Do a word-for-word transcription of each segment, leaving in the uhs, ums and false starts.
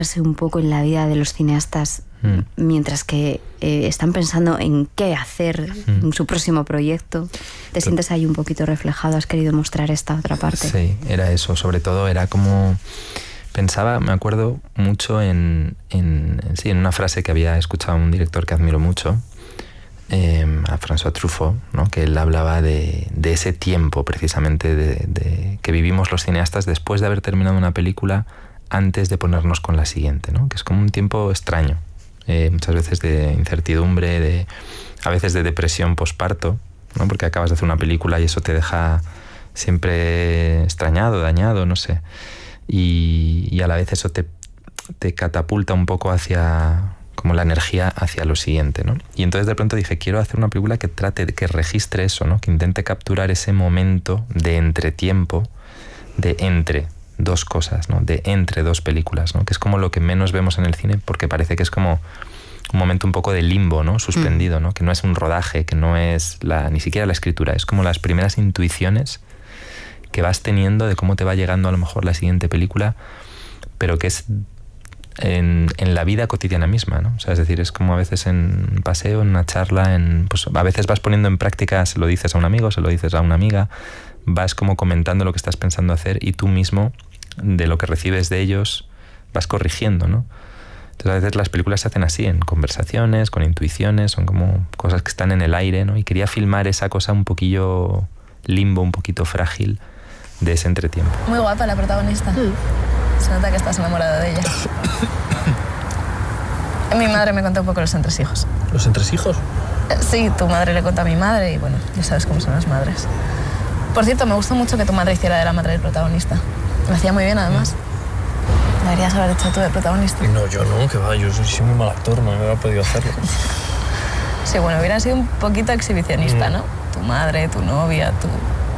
un poco en la vida de los cineastas mm. mientras que eh, están pensando en qué hacer mm. en su próximo proyecto. ¿Te Pero, sientes ahí un poquito reflejado? ¿Has querido mostrar esta otra parte? Sí, era eso. Sobre todo era como... Pensaba, me acuerdo mucho en, en, sí, en una frase que había escuchado a un director que admiro mucho, eh, a François Truffaut, ¿no? Que él hablaba de, de ese tiempo precisamente de, de, que vivimos los cineastas después de haber terminado una película antes de ponernos con la siguiente, ¿no? Que es como un tiempo extraño, eh, muchas veces de incertidumbre, de, a veces de depresión posparto, ¿no? Porque acabas de hacer una película y eso te deja siempre extrañado, dañado, no sé. Y, y a la vez eso te, te catapulta un poco hacia, como la energía hacia lo siguiente, ¿no? Y entonces de pronto dije, quiero hacer una película que trate, que registre eso, ¿no? Que intente capturar ese momento de entretiempo, de entre dos cosas, ¿no? De entre dos películas, ¿no? Que es como lo que menos vemos en el cine, porque parece que es como un momento un poco de limbo, ¿no? Suspendido, ¿no? Que no es un rodaje, que no es la, ni siquiera la escritura, es como las primeras intuiciones que vas teniendo de cómo te va llegando a lo mejor la siguiente película, pero que es en, en la vida cotidiana misma, ¿no? O sea, es decir, es como a veces en un paseo, en una charla, en, pues a veces vas poniendo en práctica, se lo dices a un amigo, se lo dices a una amiga, vas como comentando lo que estás pensando hacer y tú mismo, de lo que recibes de ellos, vas corrigiendo, ¿no? Entonces a veces las películas se hacen así, en conversaciones, con intuiciones, son como cosas que están en el aire, ¿no? Y quería filmar esa cosa un poquillo limbo, un poquito frágil de ese entretiempo. Muy guapa la protagonista. Mm. Se nota que estás enamorado de ella. Mi madre me contó un poco los entresijos. ¿Los entresijos? Sí, tu madre le contó a mi madre y bueno, ya sabes cómo son las madres. Por cierto, me gustó mucho que tu madre hiciera de la madre del protagonista. Lo hacía muy bien, además. Mm. Deberías haber hecho tú de protagonista. No, yo no, que va, yo soy muy mal actor, no me hubiera podido hacerlo. Sí, bueno, hubiera sido un poquito exhibicionista, mm. ¿no? Tu madre, tu novia, tu...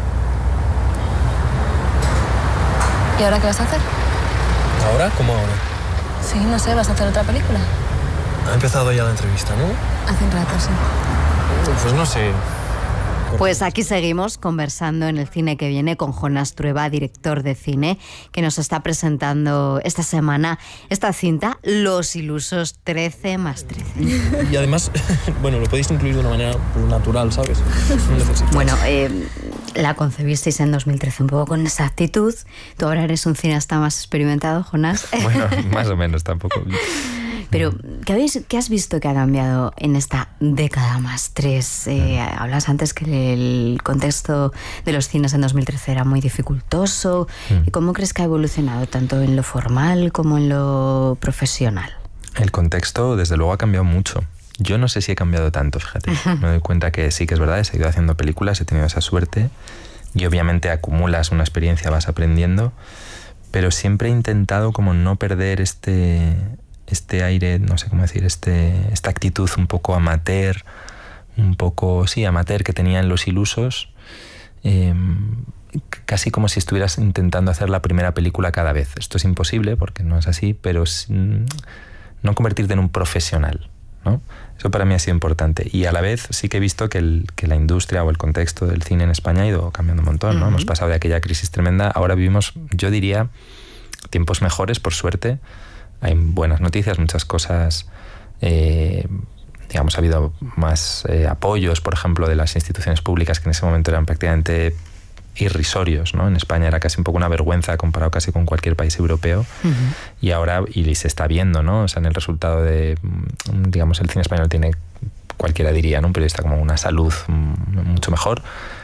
¿Y ahora qué vas a hacer? ¿Ahora? ¿Cómo ahora? Sí, no sé, vas a hacer otra película. Ha empezado ya la entrevista, ¿no? Hace un rato, sí. Pues no sé. Pues aquí seguimos conversando en el cine que viene con Jonás Trueba, director de cine, que nos está presentando esta semana esta cinta, Los ilusos trece más trece. Y además, bueno, lo podéis incluir de una manera natural, ¿sabes? No necesitas. Bueno, eh, la concebisteis en dos mil trece un poco con esa actitud. Tú ahora eres un cineasta más experimentado, Jonás. Bueno, más o menos, tampoco. Pero, ¿qué, habéis, ¿qué has visto que ha cambiado en esta década más tres? Eh, mm. Hablas antes que el contexto de los cines en dos mil trece era muy dificultoso. Mm. ¿Cómo crees que ha evolucionado, tanto en lo formal como en lo profesional? El contexto, desde luego, ha cambiado mucho. Yo no sé si he cambiado tanto, fíjate. Me doy cuenta que sí que es verdad, he seguido haciendo películas, he tenido esa suerte y obviamente acumulas una experiencia, vas aprendiendo, pero siempre he intentado como no perder este... este aire, no sé cómo decir, este, esta actitud un poco amateur, un poco, sí, amateur que tenía en Los ilusos, eh, casi como si estuvieras intentando hacer la primera película cada vez. Esto es imposible porque no es así, pero sin, no convertirte en un profesional, ¿no? Eso para mí ha sido importante. Y a la vez sí que he visto que, el, que la industria o el contexto del cine en España ha ido cambiando un montón, ¿no? Uh-huh. Hemos pasado de aquella crisis tremenda, ahora vivimos, yo diría, tiempos mejores, por suerte. Hay buenas noticias, muchas cosas, eh, digamos, ha habido más eh, apoyos, por ejemplo, de las instituciones públicas que en ese momento eran prácticamente irrisorios, ¿no? En España era casi un poco una vergüenza comparado casi con cualquier país europeo. Uh-huh. Y ahora, y se está viendo, ¿no? O sea, en el resultado de, digamos, el cine español tiene, cualquiera diría, ¿no? Un periodista como una salud mucho mejor,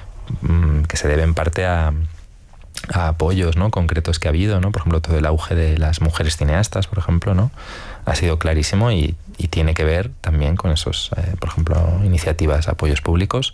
que se debe en parte a... a apoyos, ¿no? concretos que ha habido, ¿no? Por ejemplo, todo el auge de las mujeres cineastas, por ejemplo, ¿no? Ha sido clarísimo y, y tiene que ver también con esos, eh, por ejemplo, iniciativas, apoyos públicos.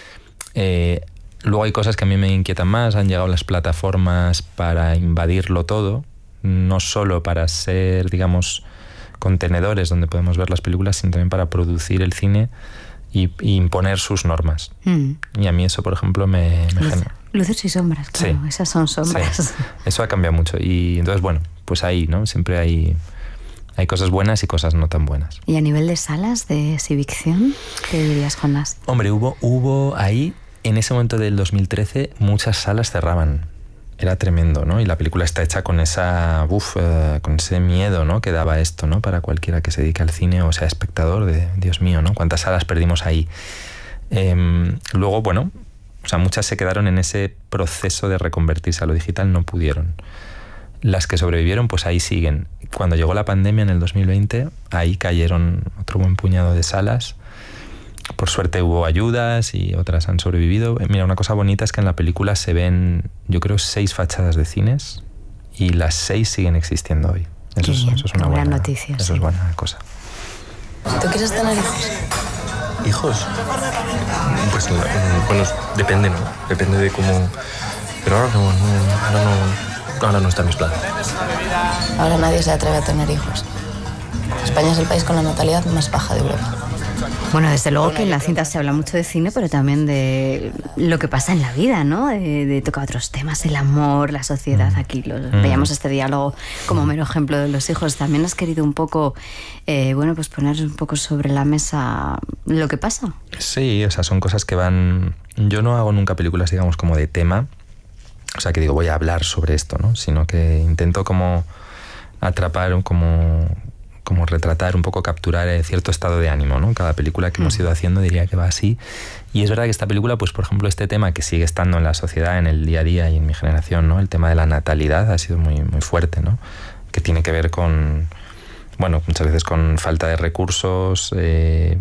Eh, luego hay cosas que a mí me inquietan más. Han llegado las plataformas para invadirlo todo, no solo para ser, digamos, contenedores donde podemos ver las películas, sino también para producir el cine y, y imponer sus normas. Mm. Y a mí eso, por ejemplo, me, me genera... Luces y sombras, claro, sí. Esas son sombras. Sí. Eso ha cambiado mucho. Y entonces, bueno, pues ahí, ¿no? Siempre hay, hay cosas buenas y cosas no tan buenas. ¿Y a nivel de salas de exhibición, qué dirías, Jonás? Hombre, hubo, hubo ahí, en ese momento del dos mil trece, muchas salas cerraban. era tremendo, ¿no? Y la película está hecha con esa, uf, uh, con ese miedo, ¿no? Que daba esto, ¿no? Para cualquiera que se dedique al cine o sea espectador, de Dios mío, ¿no? Cuántas salas perdimos ahí. Eh, luego, bueno, o sea, muchas se quedaron en ese proceso de reconvertirse a lo digital, no pudieron. Las que sobrevivieron, pues ahí siguen. Cuando llegó la pandemia en el dos mil veinte, ahí cayeron otro buen puñado de salas. Por suerte hubo ayudas y otras han sobrevivido. Mira, una cosa bonita es que en la película se ven, yo creo, seis fachadas de cines y las seis siguen existiendo hoy. Eso, es, eso es una buena noticia. Eso sí. Es buena cosa. ¿Tú quieres tener hijos? ¿Hijos? Pues bueno, depende, ¿no? Depende de cómo... Pero ahora no, no, ahora no, ahora no está en mis planes. Ahora nadie se atreve a tener hijos. España es el país con la natalidad más baja de Europa. Bueno, desde luego que en la cinta se habla mucho de cine, pero también de lo que pasa en la vida, ¿no? De, de tocar otros temas, el amor, la sociedad. Aquí los, mm. veíamos este diálogo como mero ejemplo de los hijos. También has querido un poco, eh, bueno, pues poner un poco sobre la mesa lo que pasa. Sí, o sea, son cosas que van... Yo no hago nunca películas, digamos, como de tema. O sea, que digo, voy a hablar sobre esto, ¿no? Sino que intento como atrapar, como... como retratar, un poco capturar cierto estado de ánimo, ¿no? Cada película que mm. hemos ido haciendo diría que va así. Y es verdad que esta película, pues por ejemplo, este tema que sigue estando en la sociedad, en el día a día y en mi generación, ¿no? El tema de la natalidad ha sido muy, muy fuerte, ¿no? Que tiene que ver con, bueno, muchas veces con falta de recursos, eh,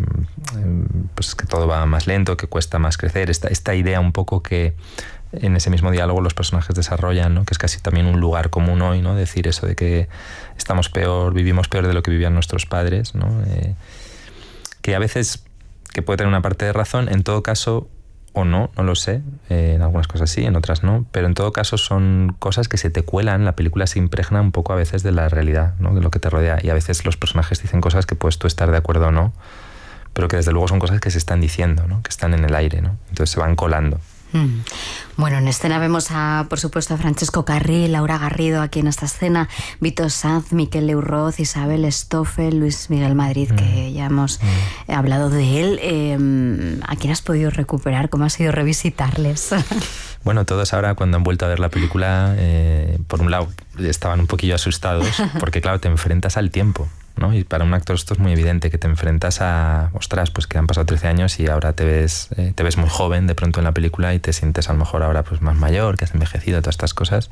pues que todo va más lento, que cuesta más crecer. Esta, esta idea un poco que en ese mismo diálogo los personajes desarrollan, ¿no? Que es casi también un lugar común hoy, ¿no? Decir eso de que estamos peor, vivimos peor de lo que vivían nuestros padres, ¿no? Eh, que a veces que puede tener una parte de razón, en todo caso, o no, no lo sé, eh, en algunas cosas sí, en otras no, pero en todo caso son cosas que se te cuelan, la película se impregna un poco a veces de la realidad, ¿no? De lo que te rodea, y a veces los personajes dicen cosas que puedes tú estar de acuerdo o no, pero que desde luego son cosas que se están diciendo, ¿no? Que están en el aire, ¿no? Entonces se van colando. Mm. Bueno, en escena vemos a, por supuesto, a Francesco Carril, Laura Garrido aquí en esta escena, Vito Sanz, Miquel Leuroz, Isabel Stoffel, Luis Miguel Madrid, mm. que ya hemos mm. hablado de él. Eh, ¿A quién has podido recuperar? ¿Cómo has ido revisitarles? Bueno, todos ahora cuando han vuelto a ver la película, eh, por un lado estaban un poquillo asustados, porque claro, te enfrentas al tiempo, ¿no? Y para un actor esto es muy evidente, que te enfrentas a, ostras, pues que han pasado trece años y ahora te ves, eh, te ves muy joven de pronto en la película y te sientes a lo mejor ahora pues más mayor, que has envejecido, todas estas cosas.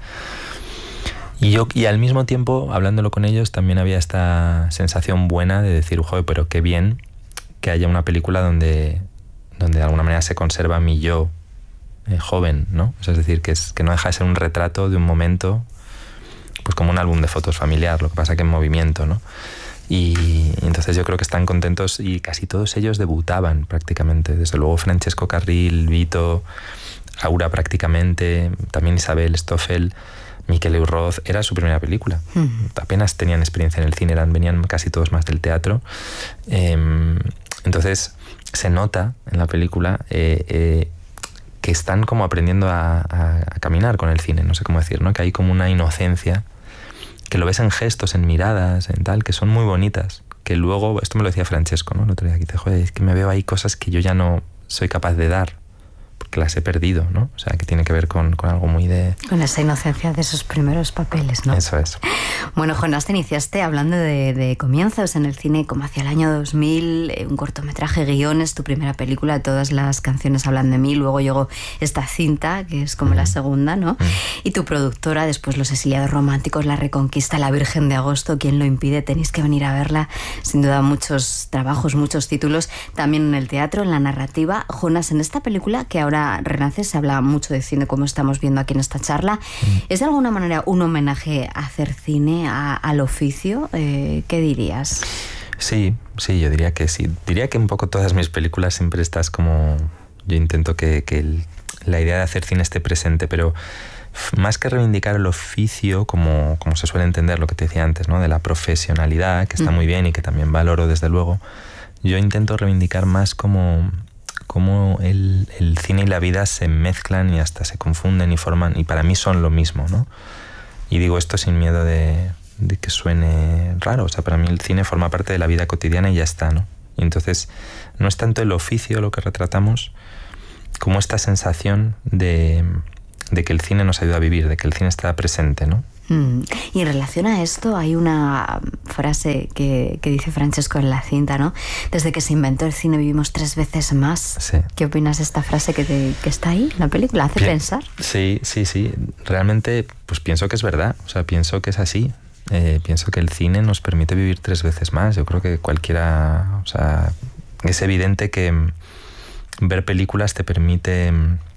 Y yo, y al mismo tiempo, hablándolo con ellos, también había esta sensación buena de decir, joder, pero qué bien que haya una película donde, donde de alguna manera se conserva mi yo eh, joven, ¿no? O sea, es decir, que, es, que no deja de ser un retrato de un momento, pues como un álbum de fotos familiar, lo que pasa que en movimiento, ¿no? Y entonces yo creo que están contentos y casi todos ellos debutaban prácticamente. Desde luego Francesco Carril, Vito, Laura prácticamente, también Isabel Stoffel, Miquel Leuroz, era su primera película. Mm. Apenas tenían experiencia en el cine, eran, venían casi todos más del teatro. Eh, entonces se nota en la película eh, eh, que están como aprendiendo a, a, a caminar con el cine, no sé cómo decir, ¿no? Que hay como una inocencia, que lo ves en gestos, en miradas, en tal, que son muy bonitas, que luego, esto me lo decía Francesco, ¿no? El otro día, que dice, joder, es que me veo ahí cosas que yo ya no soy capaz de dar, porque las he perdido, ¿no? O sea, que tiene que ver con, con algo muy de... Con esa inocencia de esos primeros papeles, ¿no? Eso es. Bueno, Jonás, te iniciaste hablando de, de comienzos en el cine como hacia el año dos mil, un cortometraje, guiones, tu primera película, Todas las canciones hablan de mí, luego llegó esta cinta, que es como mm. la segunda, ¿no? Mm. Y tu productora, después Los exiliados románticos, La reconquista, La Virgen de agosto, ¿quién lo impide? Tenéis que venir a verla, sin duda muchos trabajos, muchos títulos, también en el teatro, en la narrativa. Jonás, en esta película que ahora renace, se habla mucho de cine, como estamos viendo aquí en esta charla, mm. ¿es de alguna manera un homenaje a hacer cine, a, al oficio? Eh, ¿Qué dirías? Sí, sí, yo diría que sí. Diría que un poco todas mis películas siempre estás como... Yo intento que, que el, la idea de hacer cine esté presente, pero más que reivindicar el oficio, como, como se suele entender lo que te decía antes, ¿no? De la profesionalidad, que está mm. muy bien y que también valoro desde luego, yo intento reivindicar más como... cómo el, el cine y la vida se mezclan y hasta se confunden y forman, y para mí son lo mismo, ¿no? Y digo esto sin miedo de, de que suene raro, o sea, para mí el cine forma parte de la vida cotidiana y ya está, ¿no? Y entonces no es tanto el oficio lo que retratamos como esta sensación de, de que el cine nos ayuda a vivir, de que el cine está presente, ¿no? Mm. Y en relación a esto hay una frase que, que dice Francesco en la cinta, ¿no? Desde que se inventó el cine vivimos tres veces más. Sí. ¿Qué opinas de esta frase que, te, que está ahí en la película? ¿Hace Bien. pensar? Sí, sí, sí. Realmente, pues pienso que es verdad. O sea, pienso que es así. Eh, pienso que el cine nos permite vivir tres veces más. Yo creo que cualquiera... O sea, es evidente que ver películas te permite...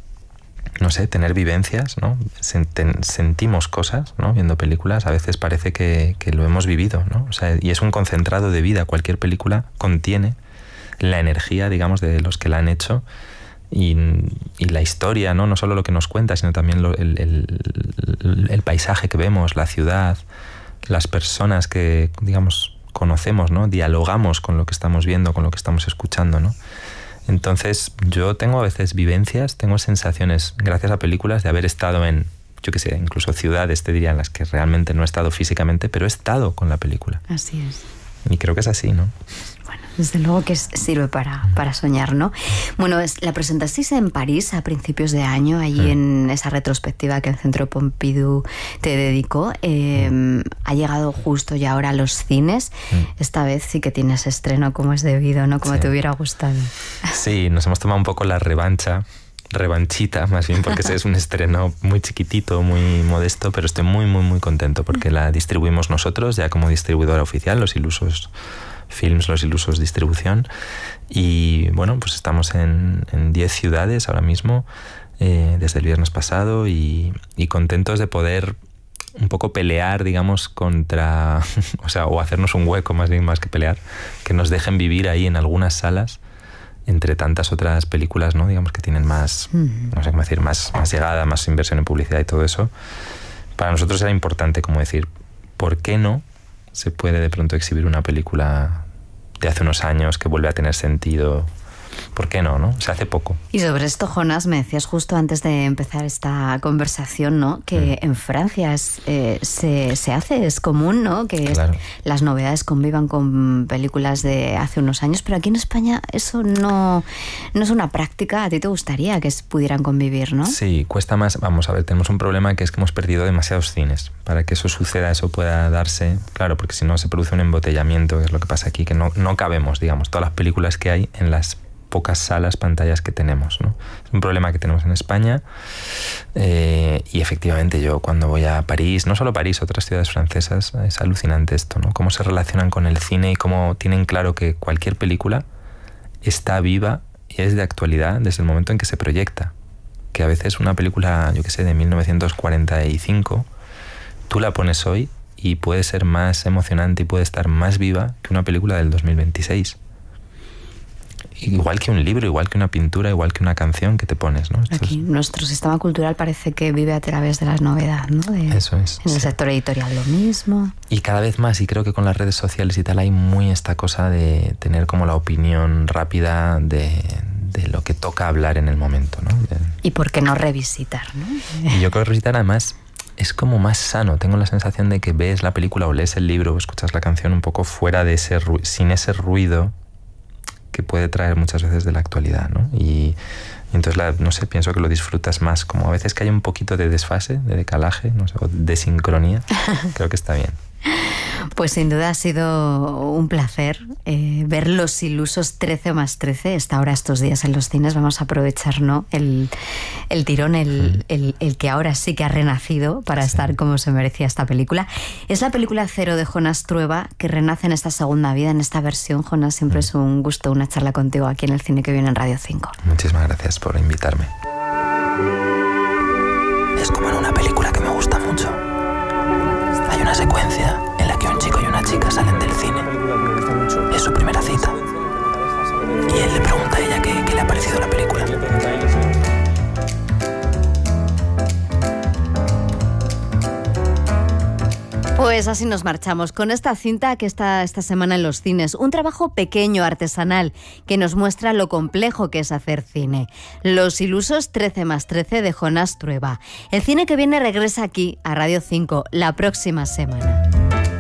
no sé, tener vivencias, ¿no? Sentimos cosas, ¿no? Viendo películas, a veces parece que, que lo hemos vivido, ¿no? O sea, y es un concentrado de vida. Cualquier película contiene la energía, digamos, de los que la han hecho y, y la historia, ¿no? No solo lo que nos cuenta, sino también lo, el, el, el paisaje que vemos, la ciudad, las personas que, digamos, conocemos, ¿no? Dialogamos con lo que estamos viendo, con lo que estamos escuchando, ¿no? Entonces, yo tengo a veces vivencias, tengo sensaciones, gracias a películas, de haber estado en, yo qué sé, incluso ciudades, te diría, en las que realmente no he estado físicamente, pero he estado con la película. Así es. Y creo que es así, ¿no? Bueno, desde luego que sirve para, para soñar, ¿no? Bueno, es, la presentasteis en París a principios de año, allí mm. en esa retrospectiva que el Centro Pompidou te dedicó. Eh, mm. Ha llegado justo ya ahora a los cines. Mm. Esta vez sí que tienes estreno como es debido, ¿no? Como sí. te hubiera gustado. Sí, nos hemos tomado un poco la revancha. revanchita más bien, porque es un estreno muy chiquitito, muy modesto, pero estoy muy, muy, muy contento porque la distribuimos nosotros ya como distribuidora oficial, Los Ilusos Films, Los Ilusos Distribución, y bueno, pues estamos en diez ciudades ahora mismo, eh, desde el viernes pasado, y, y contentos de poder un poco pelear, digamos, contra, o sea, o hacernos un hueco más bien, más que pelear, que nos dejen vivir ahí en algunas salas, entre tantas otras películas, ¿no? Digamos que tienen más, no sé cómo decir, más, más llegada, más inversión en publicidad y todo eso. Para nosotros era importante como decir, ¿por qué no se puede de pronto exhibir una película de hace unos años que vuelve a tener sentido? ¿Por qué no, no? O sea, hace poco. Y sobre esto, Jonas, me decías justo antes de empezar esta conversación, ¿no? Que mm. en Francia es, eh, se, se hace, es común, ¿no? Que claro. es, las novedades convivan con películas de hace unos años, pero aquí en España eso no, no es una práctica. ¿A ti te gustaría que pudieran convivir, no? Sí, cuesta más. Vamos a ver, tenemos un problema que es que hemos perdido demasiados cines. Para que eso suceda, eso pueda darse, claro, porque si no se produce un embotellamiento, que es lo que pasa aquí, que no, no cabemos, digamos, todas las películas que hay en las pocas salas, pantallas que tenemos, ¿no? Es un problema que tenemos en España, eh, y efectivamente yo cuando voy a París, no solo París, otras ciudades francesas, es alucinante esto, ¿no? Cómo se relacionan con el cine y cómo tienen claro que cualquier película está viva y es de actualidad desde el momento en que se proyecta. Que a veces una película, yo qué sé, de mil novecientos cuarenta y cinco, tú la pones hoy y puede ser más emocionante y puede estar más viva que una película del dos mil veintiséis. Igual que un libro, igual que una pintura, igual que una canción que te pones, ¿no? Esto Aquí es... nuestro sistema cultural parece que vive a través de las novedades, ¿no? De, Eso es. En el sí. sector editorial lo mismo. Y cada vez más, y creo que con las redes sociales y tal hay muy esta cosa de tener como la opinión rápida de, de lo que toca hablar en el momento, ¿no? De... Y por qué no revisitar, ¿no? Y yo creo que revisitar además es como más sano. Tengo la sensación de que ves la película o lees el libro o escuchas la canción un poco fuera de ese ru- sin ese ruido que puede traer muchas veces de la actualidad, ¿no? Y, y entonces, la, no sé, pienso que lo disfrutas más, como a veces que hay un poquito de desfase, de decalaje, no sé, o de sincronía, creo que está bien. Pues sin duda ha sido un placer eh, ver Los Ilusos trece más trece. Está ahora estos días en los cines. Vamos a aprovechar, ¿no? el, el tirón, el, el, el que ahora sí que ha renacido para sí. estar como se merecía esta película. Es la película Cero de Jonas Trueba, que renace en esta segunda vida, en esta versión. Jonas, siempre mm. es un gusto una charla contigo aquí en el Cine que Viene en Radio cinco. Muchísimas gracias por invitarme. Es como en una película que me gusta mucho. Hay una secuencia en la que un chico y una chica salen del cine. Es su primera cita. Y él le pregunta a ella qué, qué le ha parecido la película. Pues así nos marchamos con esta cinta que está esta semana en los cines. Un trabajo pequeño, artesanal, que nos muestra lo complejo que es hacer cine. Los Ilusos trece más trece de Jonas Trueba. El Cine que Viene regresa aquí a Radio cinco la próxima semana.